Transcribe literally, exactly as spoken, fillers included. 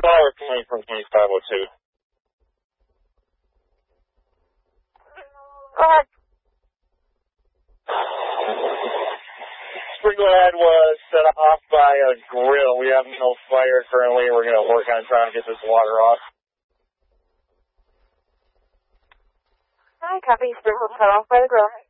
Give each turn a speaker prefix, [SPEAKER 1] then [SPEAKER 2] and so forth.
[SPEAKER 1] Power coming from twenty-five oh two.
[SPEAKER 2] Go ahead.
[SPEAKER 1] Sprinkler head was set off by a grill. We have no fire currently. We're going to work on trying to get this water off.
[SPEAKER 2] Hi, copy. Sprinkler set off by the grill.